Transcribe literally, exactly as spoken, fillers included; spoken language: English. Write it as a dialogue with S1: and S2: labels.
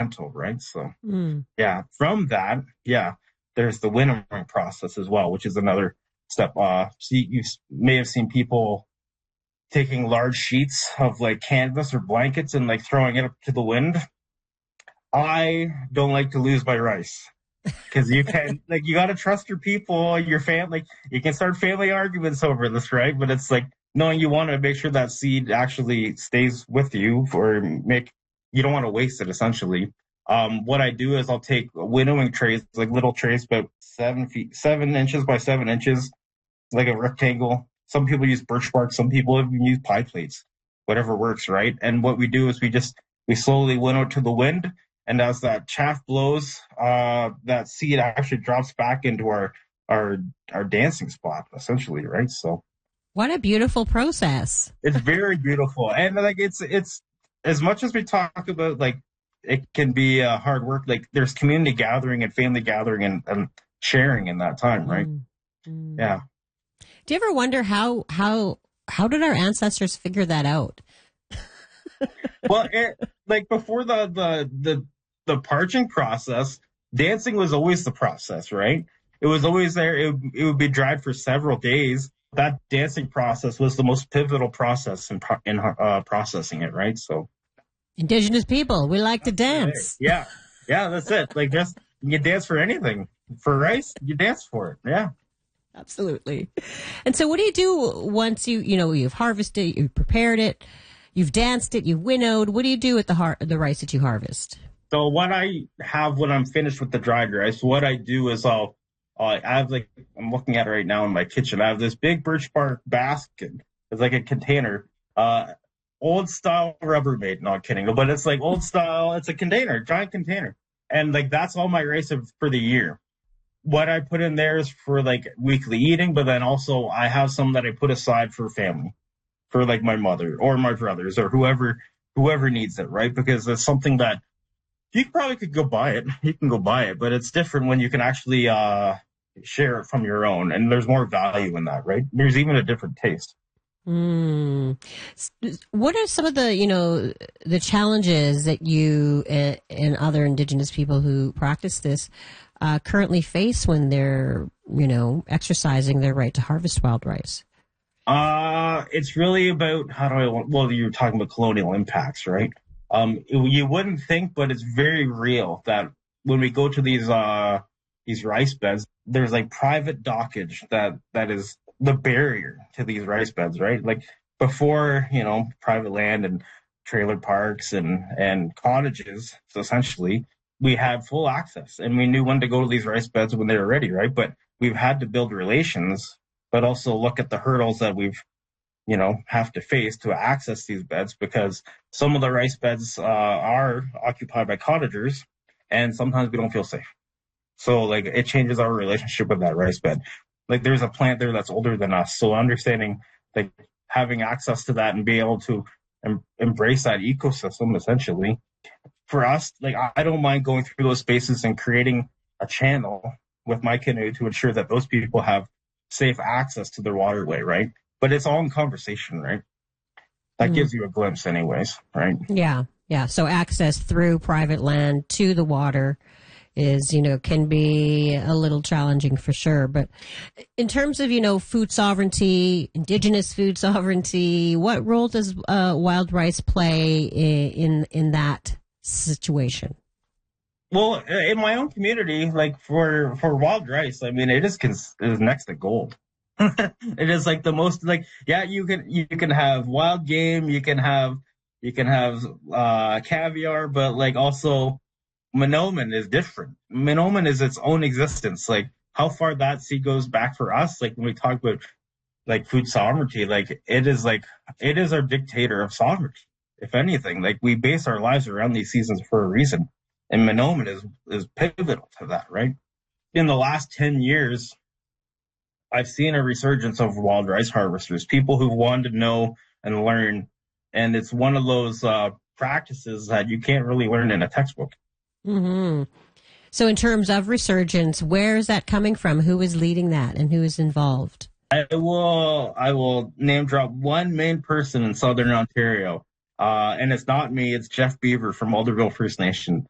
S1: gentle, right? So,
S2: Mm.
S1: yeah, from that, yeah, there's the winnowing process as well, which is another step. Uh, so you, you may have seen people taking large sheets of like canvas or blankets and like throwing it up to the wind. I don't like to lose my rice because you can, like, you got to trust your people, your family. You can start family arguments over this, right? But it's like knowing you want to make sure that seed actually stays with you for make, you don't want to waste it essentially. Um, what I do is I'll take winnowing trays, like little trays, about seven feet, seven inches by seven inches, like a rectangle. Some people use birch bark. Some people even use pie plates, whatever works, right? And what we do is we just, we slowly winnow to the wind. And as that chaff blows, uh, that seed actually drops back into our, our, our dancing spot, essentially, right? So,
S2: what a beautiful process.
S1: It's very beautiful. And like, it's, it's, as much as we talk about, like, it can be uh, hard work, like there's community gathering and family gathering and, and sharing in that time, right?
S2: Mm. Mm.
S1: Yeah.
S2: Do you ever wonder how, how, how did our ancestors figure that out?
S1: Well, it, like before the, the, the, the parching process, dancing was always the process, right? It was always there. It, it would be dried for several days. That dancing process was the most pivotal process in, in uh, processing it, right? So,
S2: Indigenous people, we like to dance.
S1: Right. Yeah. Yeah, that's it. Like, just, you dance for anything. For rice, you dance for it. Yeah.
S2: Absolutely. And so what do you do once you, you know, you've harvested, you've prepared it, you've danced it, you've winnowed. What do you do with the har- the rice that you harvest?
S1: So what I have when I'm finished with the dried rice, what I do is I'll, uh, I have like, I'm looking at it right now in my kitchen. I have this big birch bark basket. It's like a container, uh, old style Rubbermaid, not kidding, but it's like old style. It's a container, giant container. And like, that's all my rice for the year. What I put in there is for like weekly eating, but then also I have some that I put aside for family, for like my mother or my brothers or whoever, whoever needs it, right? Because it's something that you probably could go buy it. You can go buy it, but it's different when you can actually uh, share it from your own. And there's more value in that, right? There's even a different taste.
S2: Mm. What are some of the, you know, the challenges that you and, and other Indigenous people who practice this uh, currently face when they're, you know, exercising their right to harvest wild rice?
S1: Uh, it's really about, how do I want, well, you're talking about colonial impacts, right? Um, you wouldn't think, but it's very real that when we go to these, uh, these rice beds, there's like private dockage that, that is the barrier to these rice beds, right? Like before, you know, private land and trailer parks and, and cottages, so essentially we had full access and we knew when to go to these rice beds when they were ready, right? But we've had to build relations, but also look at the hurdles that we've, you know, have to face to access these beds, because some of the rice beds uh, are occupied by cottagers and sometimes we don't feel safe. So like it changes our relationship with that rice bed. Like there's a plant there that's older than us. So understanding, like having access to that and being able to em- embrace that ecosystem, essentially. For us, like I don't mind going through those spaces and creating a channel with my canoe to ensure that those people have safe access to their waterway, right? But it's all in conversation, right? That mm. gives you a glimpse anyways, right?
S2: Yeah, yeah. So access through private land to the water is, you know, can be a little challenging for sure. But in terms of, you know, food sovereignty, indigenous food sovereignty, what role does uh, wild rice play in, in in that situation?
S1: Well, in my own community, like for, for wild rice, I mean, it is, cons- it is next to gold. It is like the most, like, yeah, you can, you can have wild game, you can have, you can have, uh, caviar, but like also Mahnomen is different. Mahnomen is its own existence. Like how far that sea goes back for us, like when we talk about like food sovereignty, like it is like, it is our dictator of sovereignty. If anything, like we base our lives around these seasons for a reason. And Mahnomen is, is pivotal to that, right? In the last ten years, I've seen a resurgence of wild rice harvesters, people who wanted to know and learn. And it's one of those uh, practices that you can't really learn in a textbook.
S2: Mm-hmm. So in terms of resurgence, where is that coming from? Who is leading that and who is involved?
S1: I will, I will name drop one main person in Southern Ontario. Uh, and it's not me, it's Jeff Beaver from Alderville First Nation.